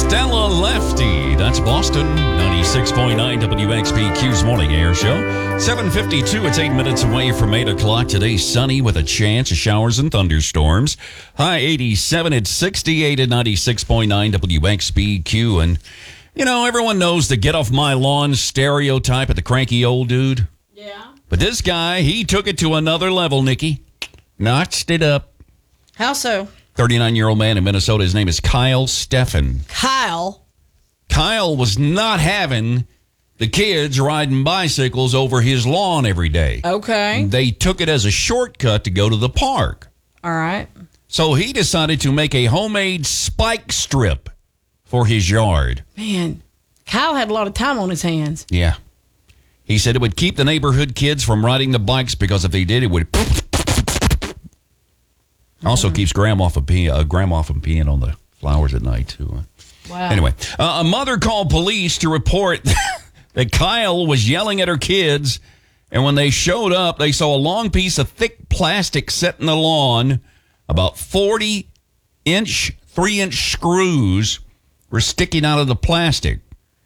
Stella Lefty. That's Boston, 96.9 WXPQ's Morning Air Show. 7:52, it's 8 minutes away from 8 o'clock. Today, sunny with a chance of showers and thunderstorms. High 87, it's 68 at 96.9 WXPQ. And, you know, everyone knows the get off my lawn stereotype of the cranky old dude. Yeah. But this guy, he took it to another level, Nikki. Notched it up. How so? 39-year-old man in Minnesota. His name is Kyle Steffen. Kyle was not having the kids riding bicycles over his lawn every day. Okay. They took it as a shortcut to go to the park. All right. So he decided to make a homemade spike strip for his yard. Man, Kyle had a lot of time on his hands. Yeah. He said it would keep the neighborhood kids from riding the bikes because if they did, it would... Also keeps grandma from peeing on the flowers at night, too. Wow. Anyway, a mother called police to report that Kyle was yelling at her kids, and when they showed up, they saw a long piece of thick plastic set in the lawn. About 40-inch, 3-inch screws were sticking out of the plastic.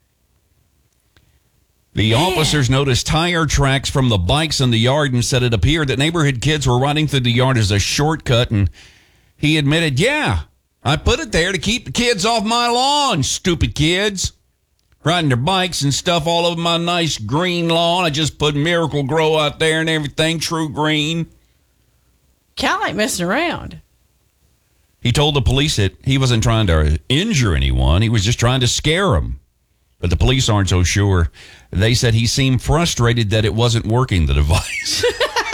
The officers noticed tire tracks from the bikes in the yard and said it appeared that neighborhood kids were riding through the yard as a shortcut. And he admitted, yeah, I put it there to keep the kids off my lawn, stupid kids. Riding their bikes and stuff all over my nice green lawn. I just put Miracle Grow out there and everything, true green. Kyle ain't messing around. He told the police that he wasn't trying to injure anyone. He was just trying to scare them. But the police aren't so sure. They said he seemed frustrated that it wasn't working, the device.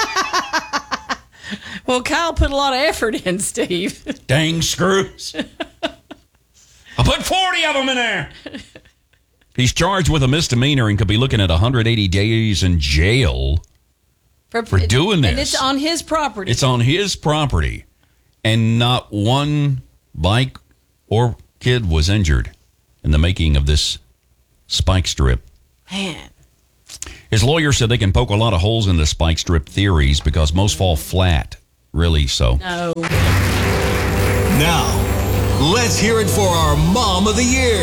Well, Kyle put a lot of effort in, Steve. Dang screws. I put 40 of them in there. He's charged with a misdemeanor and could be looking at 180 days in jail for doing this. And it's on his property. It's on his property. And not one bike or kid was injured in the making of this spike strip. Man. His lawyer said they can poke a lot of holes in the spike strip theories because most fall flat. Really so. No. Now, let's hear it for our Mom of the Year.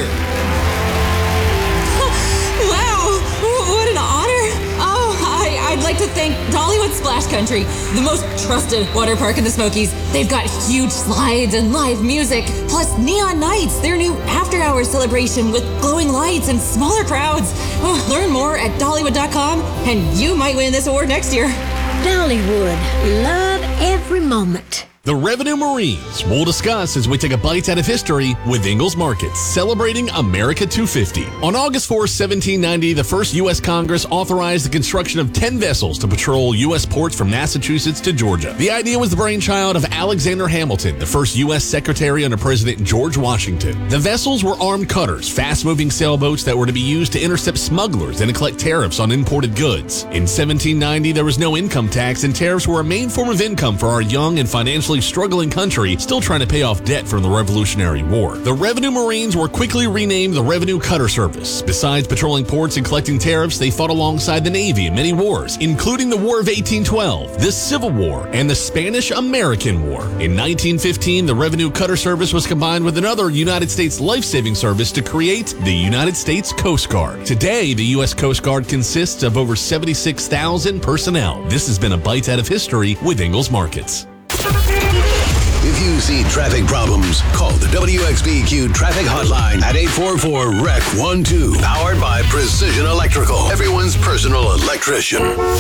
Wow, what an honor. I'd like to thank Dollywood Splash Country, the most trusted water park in the Smokies. They've got huge slides and live music, plus Neon Nights, their new after-hours celebration with glowing lights and smaller crowds. Oh, learn more at Dollywood.com, and you might win this award next year. Dollywood, love every moment. The Revenue Marines we'll discuss as we take a bite out of history with Ingalls Markets, celebrating America 250. On August 4, 1790, the first U.S. Congress authorized the construction of 10 vessels to patrol U.S. ports from Massachusetts to Georgia. The idea was the brainchild of Alexander Hamilton, the first U.S. Secretary under President George Washington. The vessels were armed cutters, fast-moving sailboats that were to be used to intercept smugglers and to collect tariffs on imported goods. In 1790, there was no income tax, and tariffs were a main form of income for our young and financially struggling country still trying to pay off debt from the Revolutionary War. The Revenue Marines were quickly renamed the Revenue Cutter Service. Besides patrolling ports and collecting tariffs, they fought alongside the Navy in many wars, including the War of 1812, the Civil War, and the Spanish-American War. In 1915, the Revenue Cutter Service was combined with another United States life-saving service to create the United States Coast Guard. Today, the U.S. Coast Guard consists of over 76,000 personnel. This has been a Bite Out of History with Ingalls Markets. If you see traffic problems, call the WXBQ traffic hotline at 844-REC-12. Powered by Precision Electrical, everyone's personal electrician.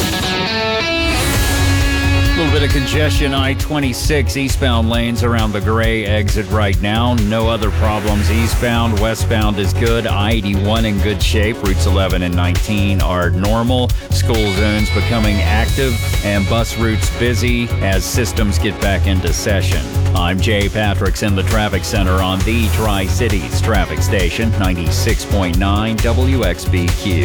A little bit of congestion, I-26 eastbound lanes around the Gray exit right now. No other problems eastbound. Westbound is good. I-81 in good shape. Routes 11 and 19 are normal. School zones becoming active and bus routes busy as systems get back into session. I'm Jay Patrick's in the traffic center on the Tri-Cities traffic station, 96.9 WXBQ.